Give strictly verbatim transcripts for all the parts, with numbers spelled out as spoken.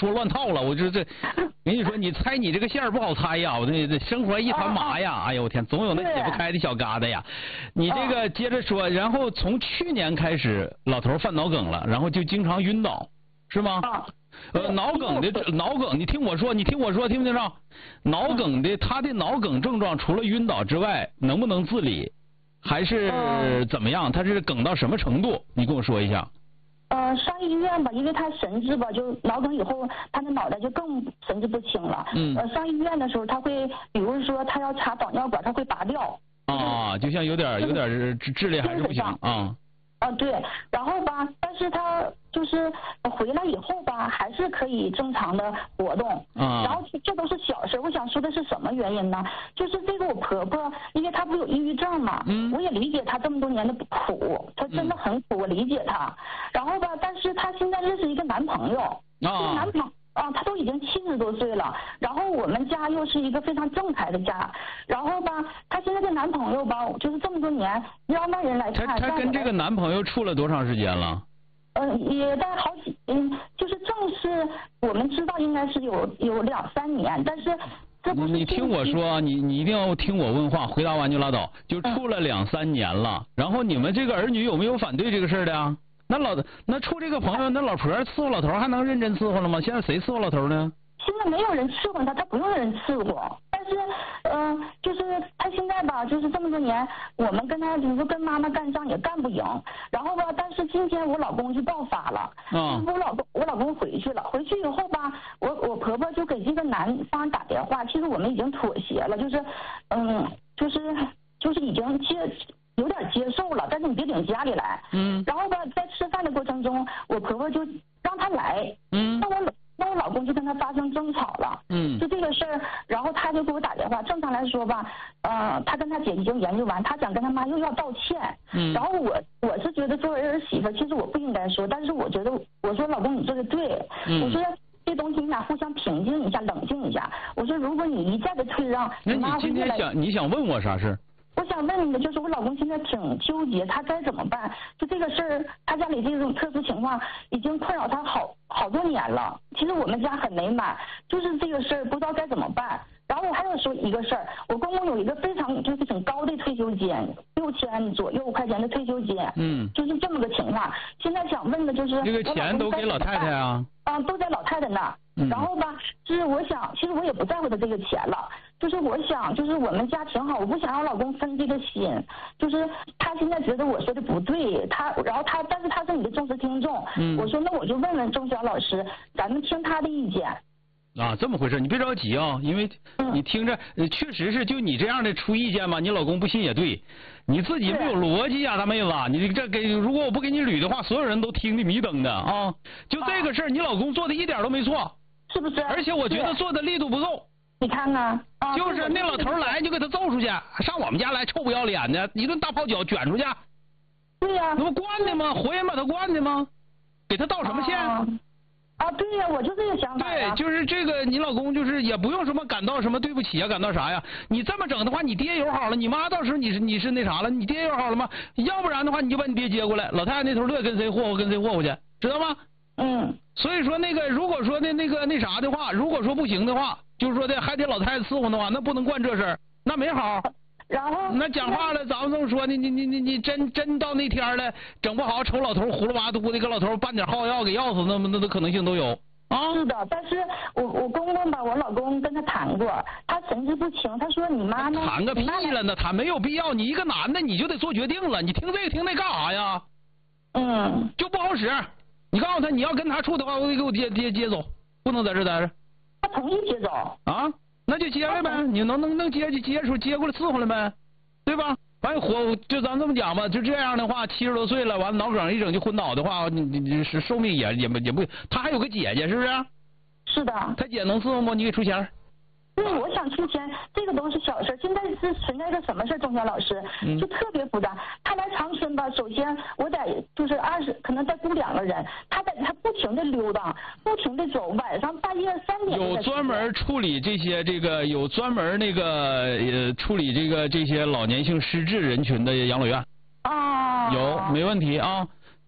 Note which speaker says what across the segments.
Speaker 1: 说乱套了。我这这，跟你说，你猜你这个线儿不好猜呀，我这这生活一团麻呀！哎呦我天，总有那解不开的小疙瘩呀。你这个接着说，然后从去年开始，老头犯脑梗了，然后就经常晕倒，是吗？呃，脑梗的脑梗，你听我说，你听我说，听不听着？脑梗的，他的脑梗症状除了晕倒之外，能不能自理？还是怎么样？他是梗到什么程度？你跟我说一下。
Speaker 2: 呃，上医院吧，因为他神志吧，就脑梗以后，他的脑袋就更神志不清了。嗯。呃，上医院的时候，他会，比如说他要插导尿管，他会拔掉。
Speaker 1: 啊，就像有点有点智智力还是不行啊。
Speaker 2: 啊，对，然后吧，但是他就是回来以后吧，还是可以正常的活动。啊。然后这都是小事，我想说的是什么原因呢？就是这个我婆婆，因为她不有抑郁症嘛，嗯，我也理解她这么多年的苦，她真的很苦，我理解她。然后吧，但是她现在认识一个男朋友，啊，这个男朋友。啊，她都已经七十多岁了，然后我们家又是一个非常正派的家，然后吧，她现在这男朋友吧，就是这么多年，要外人来看，
Speaker 1: 她她跟这个男朋友处了多长时间了？
Speaker 2: 嗯，也在好几，嗯，就是正式我们知道应该是有有两三年，但是这不是。
Speaker 1: 你听我说，你你一定要听我问话，回答完就拉倒。就处了两三年了，然后你们这个儿女有没有反对这个事儿的呀？那老那处这个朋友，那老婆伺候老头还能认真伺候了吗？现在谁伺候老头呢？
Speaker 2: 现在没有人伺候他，他不用人伺候。但是，嗯、呃，就是他现在吧，就是这么多年，我们跟他就是跟妈妈干仗也干不赢。然后吧，但是今天我老公就爆发了，嗯，我老公我老公回去了，回去以后吧，我我婆婆就给这个男方打电话，其实我们已经妥协了，就是，嗯，就是就是已经接。有点接受了，但是你别领家里来。嗯。然后吧，在吃饭的过程中，我婆婆就让他来。嗯。那我那我老公就跟他发生争吵了。嗯。就这个事儿，然后他就给我打电话。正常来说吧，呃，他跟他姐已经研究完，他想跟他妈又要道歉。嗯。然后我我是觉得作为儿媳妇，其实我不应该说，但是我觉得我说老公你做的对。嗯。我说这东西你俩互相平静一下，冷静一下。我说如果你一再的退让，
Speaker 1: 那你今天想你想问我啥事？
Speaker 2: 我想问你的就是，我老公现在挺纠结，他该怎么办？就这个事儿，他家里这种特殊情况已经困扰他好好多年了。其实我们家很美满，就是这个事儿不知道该怎么办。然后我还要说一个事儿，我公公有一个非常就是挺高的退休金，六千左右块钱的退休金，嗯，就是这么个情况。现在想问的就是，
Speaker 1: 这个钱都给老太太啊？
Speaker 2: 啊，都在老太太那儿。嗯、然后吧，就是我想，其实我也不在乎他这个钱了，就是我想，就是我们家挺好，我不想让老公分这个心，就是他现在觉得我说的不对，他，然后他，但是他是你的忠实听众，嗯，我说那我就问问钟晓老师，咱们听他的意见。
Speaker 1: 啊，这么回事，你别着急啊，因为你听着，嗯、确实是就你这样的出意见嘛，你老公不信也对，你自己没有逻辑啊，大妹子，你这给如果我不给你捋的话，所有人都听得迷瞪的啊。就这个事儿，啊、你老公做的一点都没错，
Speaker 2: 是不是？
Speaker 1: 而且我觉得做的力度不够。
Speaker 2: 你看看，啊、
Speaker 1: 就是那老头来就给他揍出去，上我们家来臭不要脸的，一顿大泡脚卷出去。
Speaker 2: 对呀、啊。
Speaker 1: 那不惯的吗？活人把他惯的吗？给他道什么歉？
Speaker 2: 啊啊，对呀、啊，我就这个想法、
Speaker 1: 啊。对，就是这个，你老公就是也不用什么感到什么对不起啊，感到啥呀？你这么整的话，你爹友好了，你妈到时候你是你是那啥了，你爹友好了吗？要不然的话，你就把你爹接过来，老太太那头乐跟谁霍霍跟谁霍霍去，知道吗？嗯。所以说那个，如果说那那个那啥的话，如果说不行的话，就是说的还得老太太伺候的话，那不能惯这事儿，那没好。
Speaker 2: 然后
Speaker 1: 那讲话了，咱们这么说，你你你你你真真到那天了，整不好瞅老头葫芦娃嘟的，给老头办点耗药给药死，那么那的可能性都有啊。
Speaker 2: 是的，但是我我公公吧，我老公跟他谈过，他神志不清，他说你妈呢？
Speaker 1: 谈个屁了呢，谈没有必要，你一个男的你就得做决定了，你听这个听那干啥呀？嗯，就不好使。你告诉他你要跟他处的话，我得给我接接接走，不能在这待着。
Speaker 2: 他同意接走
Speaker 1: 啊？那就接来呗，你能能能接就接出接过来伺候来呗，对吧？完活就咱这么讲吧，就这样的话，七十多岁了，完了脑梗一整就昏倒的话，你你你是寿命也也也不，他还有个姐姐是不是？
Speaker 2: 是的。
Speaker 1: 他姐能伺候吗？你给出钱。
Speaker 2: 因为我想出钱，这个都是小事。现在是存在一个什么事，钟晓老师，就特别复杂。他来长春吧，首先我得就是二十，可能再雇两个人，他在他不停的溜达，不停的走，晚上半夜三点。
Speaker 1: 有专门处理这些这个有专门那个呃处理这个这些老年性失智人群的养老院。啊。有，没问题啊。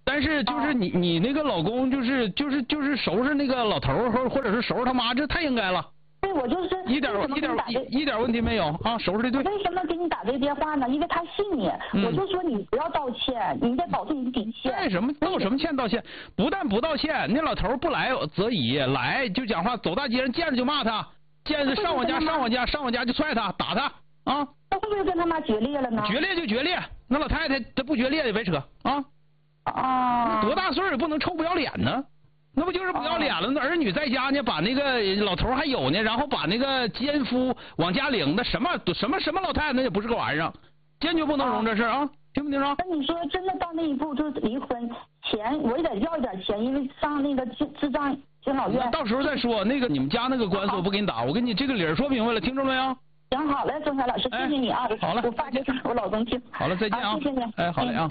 Speaker 1: 但是就是你、啊、你那个老公就是就是就是收拾那个老头儿或或者是收拾他妈，这太应该了。
Speaker 2: 对，我就是
Speaker 1: 一点一点一一点问题没有啊，收拾的对。
Speaker 2: 为什么给你打这个电话呢？因为他信你，嗯、我就说你不要道歉，你得保住你的底线。
Speaker 1: 为什么道什么歉道歉？不但不道歉，那老头不来则已，来就讲话，走大街上见着就骂他，见着上我家上我家上我家就踹他打他啊。
Speaker 2: 他会不会跟他妈决裂了呢？
Speaker 1: 决裂就决裂，那老太太她不决裂也别扯啊。
Speaker 2: 啊。
Speaker 1: 多大岁数也不能臭不要脸呢。那不就是不要脸了？那儿女在家呢，把那个老头还有呢，然后把那个奸夫往家领，那什么什么什么老太太，那也不是个玩意儿，坚决不能容这事啊！听没听着？
Speaker 2: 那你说真的到那一步，就是离婚钱，我也得要一点钱，因为上那个智智障养老院。
Speaker 1: 到时候再说，那个你们家那个官司我不给你打，我给你这个理儿说明白了，听着没有？
Speaker 2: 行，好嘞，钟霞老师，谢谢你啊！
Speaker 1: 好了，
Speaker 2: 我发给我老公听。
Speaker 1: 好了，再见啊！
Speaker 2: 谢谢你。
Speaker 1: 哎，好嘞啊。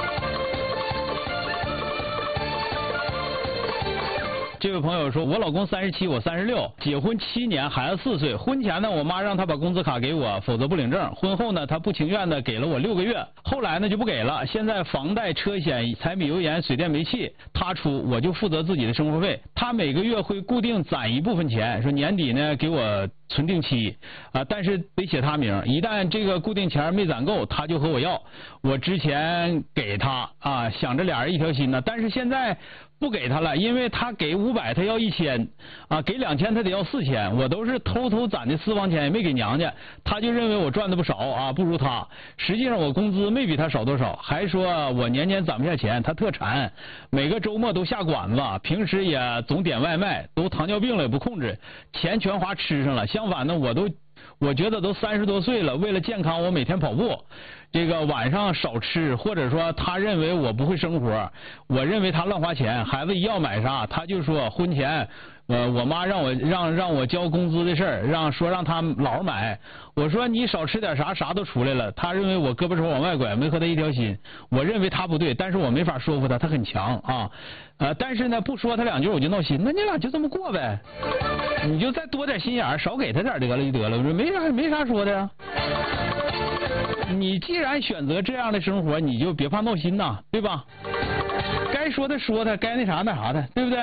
Speaker 1: 这位朋友说，我老公三十七，我三十六，结婚七年，孩子四岁。婚前呢，我妈让他把工资卡给我，否则不领证。婚后呢，他不情愿的给了我六个月，后来呢就不给了。现在房贷、车险、柴米油盐、水电煤气他出，我就负责自己的生活费。他每个月会固定攒一部分钱，说年底呢给我存定期啊，但是得写他名。一旦这个固定钱没攒够，他就和我要。我之前给他啊，想着俩人一条心呢，但是现在不给他了，因为他给五百，他要一千，啊，给两千他得要四千，我都是偷偷攒的私房钱，也没给娘家，他就认为我赚的不少啊，不如他。实际上我工资没比他少多少，还说我年年攒不下钱，他特馋，每个周末都下馆子，平时也总点外卖，都糖尿病了也不控制，钱全花吃上了。相反呢，我都。我觉得都三十多岁了，为了健康，我每天跑步，这个晚上少吃，或者说他认为我不会生活，我认为他乱花钱，孩子一要买啥，他就说婚前，呃，我妈让我让让我交工资的事儿，让说让他老是买，我说你少吃点啥，啥都出来了，他认为我胳膊肘往外拐，没和他一条心，我认为他不对，但是我没法说服他，他很强啊，呃，但是呢，不说他两句我就闹心，那你俩就这么过呗。你就再多点心眼，少给他点得了就得了，我说没啥没啥说的呀。你既然选择这样的生活，你就别怕闹心呐，对吧？该说的说他，该那啥那啥的，对不对？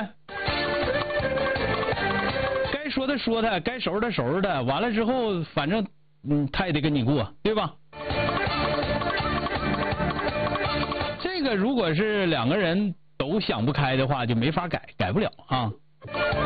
Speaker 1: 该说的说他，该收拾的收拾他，完了之后，反正嗯，他也得跟你过，对吧？这个如果是两个人都想不开的话，就没法改，改不了啊。